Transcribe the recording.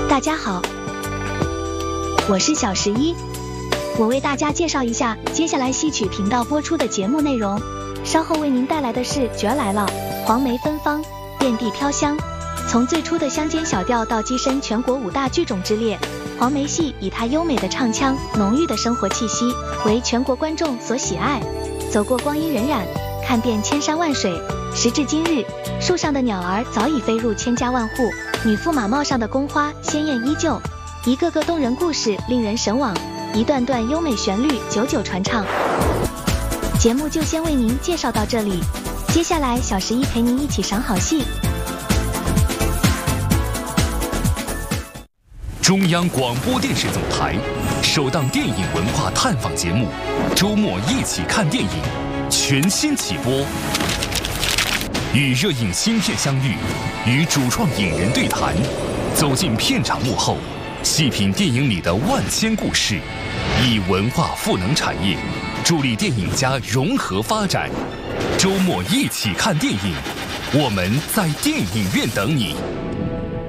大家好，我是小11，我为大家介绍一下接下来戏曲频道播出的节目内容。稍后为您带来的是《角儿来了》，黄梅芬芳，遍地飘香。从最初的乡间小调到跻身全国5大剧种之列，黄梅戏以它优美的唱腔、浓郁的生活气息，为全国观众所喜爱。走过光阴荏苒，看遍千山万水，时至今日，树上的鸟儿早已飞入千家万户，女妇马帽上的宫花鲜艳依旧，一个个动人故事令人神往，一段段优美旋律久久传唱。节目就先为您介绍到这里，接下来小11陪您一起赏好戏。 中央广播电视总台首档电影文化探访节目《周末一起看电影》全新起播，与热映新片相遇，与主创影人对谈，走进片场幕后，细品电影里的万千故事，以文化赋能产业，助力电影家融合发展。周末一起看电影，我们在电影院等你。